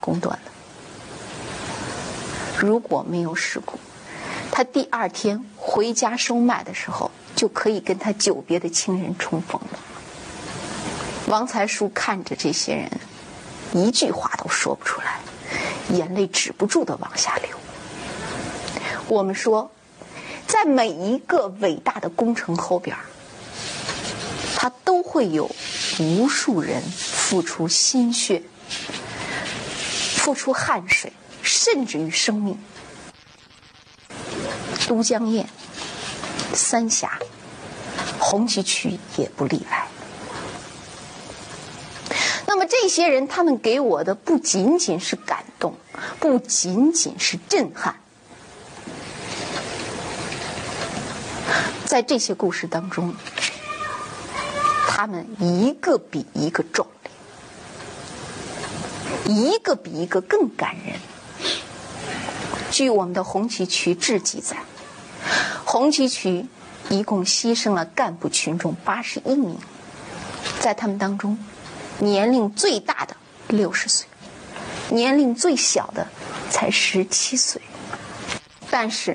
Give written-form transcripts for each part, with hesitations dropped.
公断的。如果没有事故，他第二天回家收麦的时候，就可以跟他久别的亲人重逢了。王才书看着这些人，一句话都说不出来，眼泪止不住地往下流。我们说，在每一个伟大的工程后边，它都会有无数人付出心血，付出汗水，甚至于生命。都江堰、三峡、红旗渠也不例外。那么这些人，他们给我的不仅仅是感动，不仅仅是震撼。在这些故事当中，他们一个比一个壮烈，一个比一个更感人。据我们的红旗渠志记载，红旗渠一共牺牲了干部群众81名，在他们当中，年龄最大的60岁，年龄最小的才17岁。但是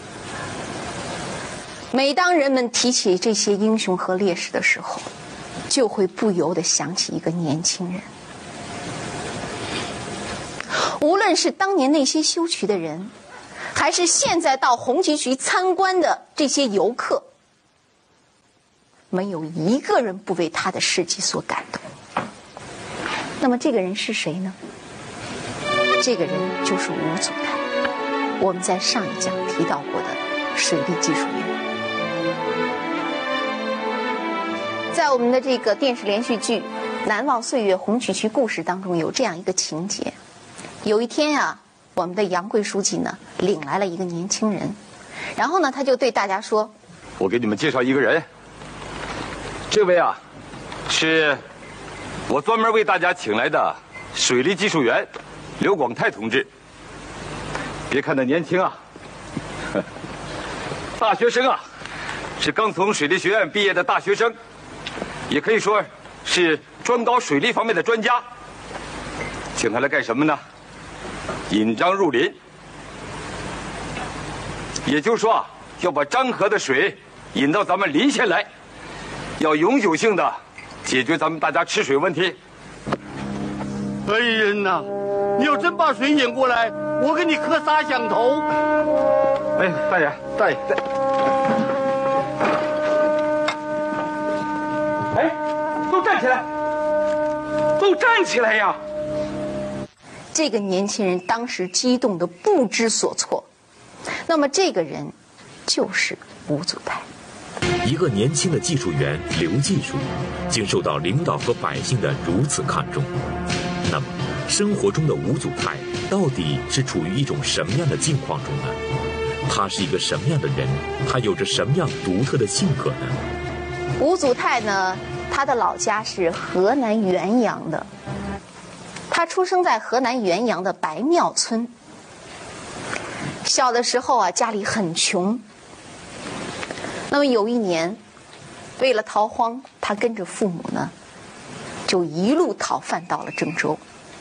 每当人们提起这些英雄和烈士的时候，就会不由得想起一个年轻人。无论是当年那些修渠的人，还是现在到红旗渠参观的这些游客，没有一个人不为他的事迹所感动。那么这个人是谁呢？这个人就是吴祖台，我们在上一讲提到过的水利技术员。在我们的这个电视连续剧《难忘岁月红旗渠故事》当中，有这样一个情节：有一天啊，我们的杨贵书记呢领来了一个年轻人，然后呢他就对大家说：“ 我给你们介绍一个人，这位啊，是我专门为大家请来的水利技术员刘广泰同志。别看他年轻啊，大学生啊，是刚从水利学院毕业的大学生，也可以说是专搞水利方面的专家。请他来干什么呢？引漳入林，也就是说啊，要把漳河的水引到咱们临县来，要永久性的解决咱们大家吃水问题。 哎人呐，你要真把水引过来，我给你磕仨响头。 哎，大爷，大爷， 哎，都站起来，都站起来呀！ 这个年轻人当时激动得不知所措。那么这个人就是吴祖台。 一个年轻的技术员刘技术，竟受到领导和百姓的如此看重。那么，生活中的吴祖台到底是处于一种什么样的境况中呢？他是一个什么样的人？他有着什么样独特的性格呢？ 吴祖泰呢，他的老家是河南原阳的。他出生在河南原阳的白庙村。小的时候啊，家里很穷。那么有一年，为了逃荒，他跟着父母呢，就一路讨饭到了郑州。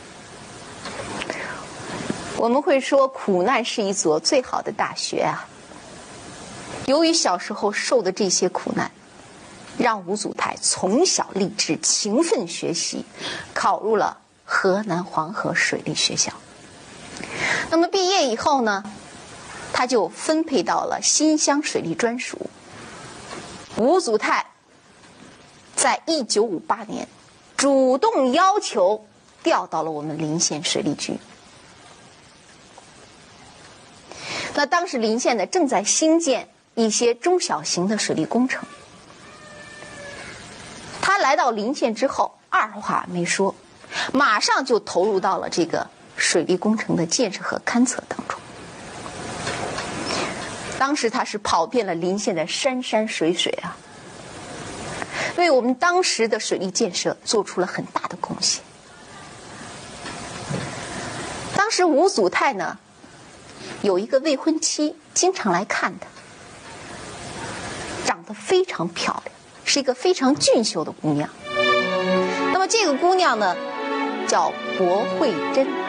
我们会说，苦难是一所最好的大学啊。由于小时候受的这些苦难，让吴祖台从小立志勤奋学习，考入了河南黄河水利学校。那么毕业以后呢，他就分配到了新乡水利专署。吴祖泰在1958年主动要求调到了我们临县水利局。那当时临县呢正在兴建一些中小型的水利工程。他来到临县之后，二话没说，马上就投入到了这个水利工程的建设和勘测当中。当时他是跑遍了临县的山山水水啊，为我们当时的水利建设做出了很大的贡献。当时吴祖泰呢有一个未婚妻，经常来看他，长得非常漂亮，是一个非常俊秀的姑娘。那么这个姑娘呢叫薄慧珍。